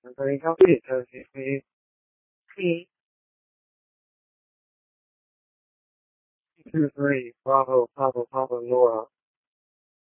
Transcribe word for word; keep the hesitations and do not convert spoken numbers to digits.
Anthony, copy it, Turkey, please. P. two three, Bravo, Papa, Papa, Laura.